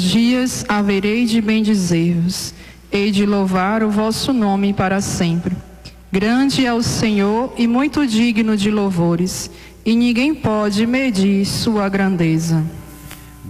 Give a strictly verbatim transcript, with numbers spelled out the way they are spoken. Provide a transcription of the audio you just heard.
dias haverei de bendizer-vos, hei de louvar o vosso nome para sempre. Grande é o Senhor e muito digno de louvores, e ninguém pode medir sua grandeza.